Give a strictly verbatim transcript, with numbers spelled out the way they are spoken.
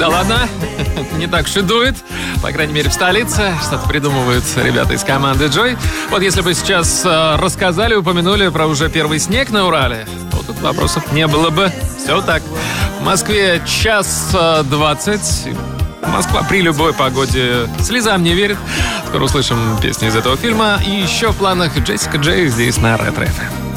Да ладно, не так уж и дует. По крайней мере, в столице что-то придумывают ребята из команды Joy. Вот если бы сейчас э, рассказали, упомянули про уже первый снег на Урале, то тут вопросов не было бы. Все так. В Москве час двадцать. Москва при любой погоде слезам не верит. Скоро услышим песни из этого фильма. И еще в планах Джессика Джей здесь на Ретро эф эм.